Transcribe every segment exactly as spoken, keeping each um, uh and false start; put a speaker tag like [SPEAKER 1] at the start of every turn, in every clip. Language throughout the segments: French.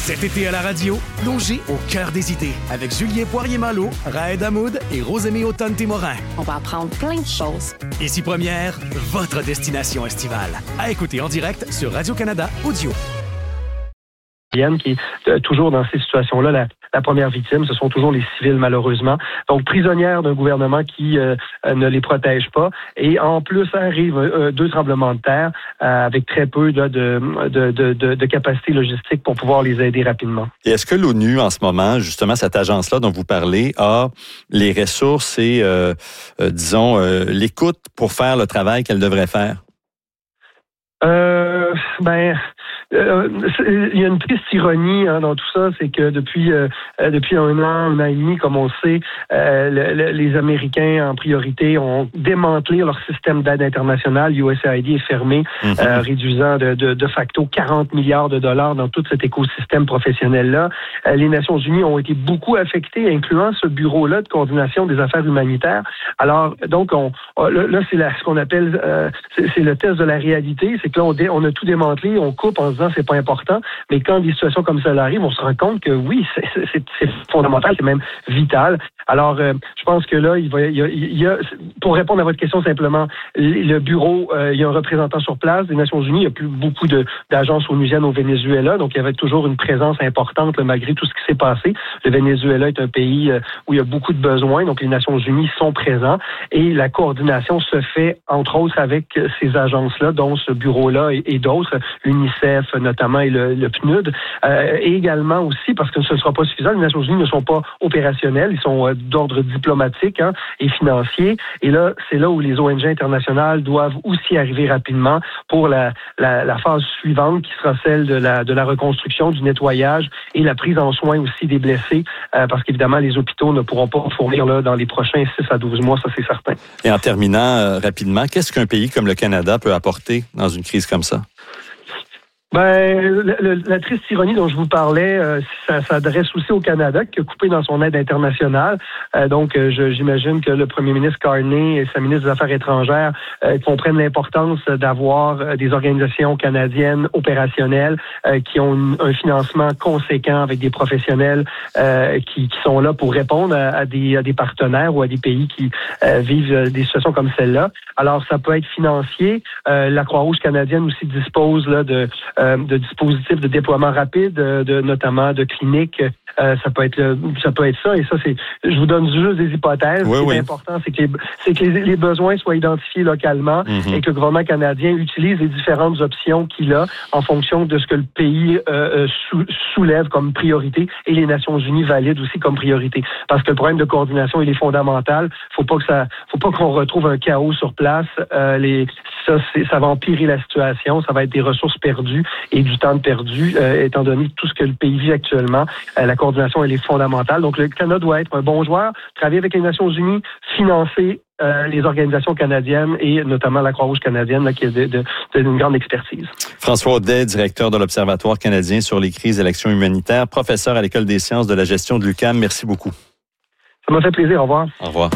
[SPEAKER 1] Cet été à la radio, plongez au cœur des idées avec Julien Poirier-Malo, Raed Hamoud et Rosémie Automne-Témorin.
[SPEAKER 2] On va apprendre plein de choses.
[SPEAKER 1] Ici Première, votre destination estivale. À écouter en direct sur Radio-Canada Audio.
[SPEAKER 3] Qui est euh, toujours dans ces situations-là, la, la première victime, ce sont toujours les civils, malheureusement. Donc, prisonnières d'un gouvernement qui euh, ne les protège pas. Et en plus, arrivent euh, deux tremblements de terre euh, avec très peu là, de, de, de, de, de capacité logistique pour pouvoir les aider rapidement.
[SPEAKER 4] Et est-ce que l'ONU, en ce moment, justement, cette agence-là dont vous parlez, a les ressources et, euh, euh, disons, euh, l'écoute pour faire le travail qu'elle devrait faire?
[SPEAKER 3] Euh, ben... Euh, il y a une triste ironie hein, dans tout ça, c'est que depuis euh, depuis un an, un an et demi, comme on le sait, euh, le, le, les Américains en priorité ont démantelé leur système d'aide internationale. U S A I D est fermé, mm-hmm. euh, réduisant de, de, de facto quarante milliards de dollars dans tout cet écosystème professionnel-là. Euh, les Nations Unies ont été beaucoup affectées, incluant ce bureau-là de coordination des affaires humanitaires. Alors, donc, on là, c'est la, ce qu'on appelle, euh, c'est, c'est le test de la réalité, c'est que là, on, dé, on a tout démantelé, on coupe en disant c'est pas important, mais quand des situations comme ça arrivent, on se rend compte que oui, c'est, c'est, c'est fondamental, c'est même vital. Alors, euh, je pense que là, il, va, il, y a, il y a, pour répondre à votre question simplement, le bureau, euh, il y a un représentant sur place des Nations Unies, il y a plus beaucoup de, d'agences onusiennes au Venezuela, donc il y avait toujours une présence importante là, malgré tout ce qui s'est passé. Le Venezuela est un pays euh, où il y a beaucoup de besoins, donc les Nations Unies sont présents et la coordination se fait entre autres avec ces agences-là, dont ce bureau-là et, et d'autres, l'UNICEF notamment et le, le P N U D, euh, et également aussi, parce que ce ne sera pas suffisant, les Nations Unies ne sont pas opérationnelles, ils sont euh, d'ordre diplomatique hein, et financier, et là, c'est là où les O N G internationales doivent aussi arriver rapidement pour la, la, la phase suivante, qui sera celle de la, de la reconstruction, du nettoyage et la prise en soin aussi des blessés, euh, parce qu'évidemment, les hôpitaux ne pourront pas fournir là, dans les prochains six à douze mois, ça c'est certain.
[SPEAKER 4] Et en terminant euh, rapidement, qu'est-ce qu'un pays comme le Canada peut apporter dans une crise comme ça?
[SPEAKER 3] Ben, le, le, la triste ironie dont je vous parlais, euh, ça s'adresse aussi au Canada, qui a coupé dans son aide internationale. Euh, donc, euh, je, j'imagine que le premier ministre Carney et sa ministre des Affaires étrangères euh, comprennent l'importance d'avoir euh, des organisations canadiennes opérationnelles euh, qui ont une, un financement conséquent avec des professionnels euh, qui, qui sont là pour répondre à, à, des, à des partenaires ou à des pays qui euh, vivent des situations comme celle-là. Alors, ça peut être financier. Euh, la Croix-Rouge canadienne aussi dispose là de Euh, de dispositifs de déploiement rapide, de, de notamment de cliniques. Euh, ça peut être le, ça peut être ça, et ça c'est. Je vous donne juste des hypothèses.
[SPEAKER 4] Oui,
[SPEAKER 3] Ce qui
[SPEAKER 4] oui.
[SPEAKER 3] est important, c'est que les, c'est que les, les besoins soient identifiés localement mm-hmm. et que le gouvernement canadien utilise les différentes options qu'il a en fonction de ce que le pays euh, sou, soulève comme priorité, et les Nations Unies valident aussi comme priorité. Parce que le problème de coordination, il est fondamental. Faut pas que ça, faut pas qu'on retrouve un chaos sur place. Euh, les, ça, c'est, ça va empirer la situation. Ça va être des ressources perdues et du temps perdu, euh, étant donné tout ce que le pays vit actuellement. Euh, la coordination, elle est fondamentale. Donc, le Canada doit être un bon joueur, travailler avec les Nations Unies, financer euh, les organisations canadiennes et notamment la Croix-Rouge canadienne, là, qui a de, de, de, d'une grande expertise.
[SPEAKER 4] François Audet, directeur de l'Observatoire canadien sur les crises et l'action humanitaire, professeur à l'École des sciences de la gestion de l'U Q A M. Merci beaucoup.
[SPEAKER 3] Ça m'a fait plaisir. Au revoir.
[SPEAKER 4] Au revoir.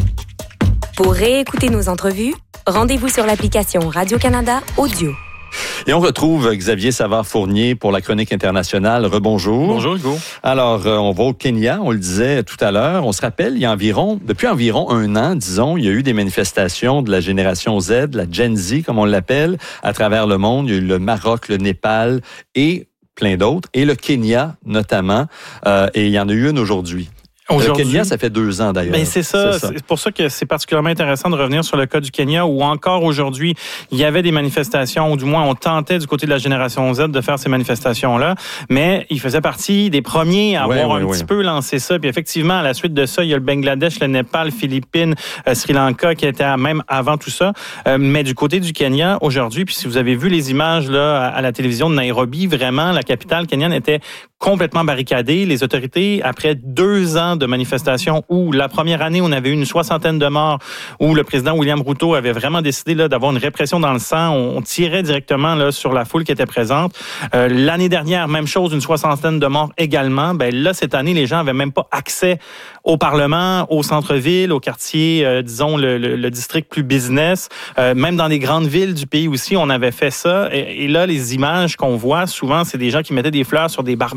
[SPEAKER 2] Pour réécouter nos entrevues, rendez-vous sur l'application Radio-Canada Audio.
[SPEAKER 4] Et on retrouve Xavier Savard-Fournier pour la chronique internationale. Rebonjour.
[SPEAKER 5] Bonjour Hugo.
[SPEAKER 4] Alors, euh, on va au Kenya, on le disait tout à l'heure. On se rappelle, il y a environ, depuis environ un an, disons, il y a eu des manifestations de la génération Z, la Gen Z, comme on l'appelle, à travers le monde. Il y a eu le Maroc, le Népal et plein d'autres, et le Kenya notamment. Euh, et il y en a eu une aujourd'hui.
[SPEAKER 5] Aujourd'hui,
[SPEAKER 4] le Kenya, ça fait deux ans d'ailleurs.
[SPEAKER 5] Ben c'est ça.
[SPEAKER 4] c'est ça.
[SPEAKER 5] C'est pour ça que c'est particulièrement intéressant de revenir sur le cas du Kenya, où encore aujourd'hui, il y avait des manifestations, ou du moins on tentait du côté de la génération Z de faire ces manifestations-là, mais il faisait partie des premiers à
[SPEAKER 4] ouais,
[SPEAKER 5] avoir
[SPEAKER 4] ouais,
[SPEAKER 5] un
[SPEAKER 4] ouais.
[SPEAKER 5] petit peu lancé ça. Puis effectivement, à la suite de ça, il y a le Bangladesh, le Népal, Philippines, euh, Sri Lanka qui étaient même avant tout ça. Euh, mais du côté du Kenya, aujourd'hui, puis si vous avez vu les images là à la télévision de Nairobi, vraiment, la capitale kenyane était complètement barricadée. Les autorités, après deux ans de manifestations où la première année, on avait eu une soixantaine de morts, où le président William Ruto avait vraiment décidé là, d'avoir une répression dans le sang. On tirait directement là, sur la foule qui était présente. Euh, l'année dernière, même chose, une soixantaine de morts également. Ben là, cette année, les gens avaient même pas accès au Parlement, au centre-ville, au quartier, euh, disons, le, le, le district plus business. Euh, même dans les grandes villes du pays aussi, on avait fait ça. Et, et là, les images qu'on voit, souvent, c'est des gens qui mettaient des fleurs sur des barbecues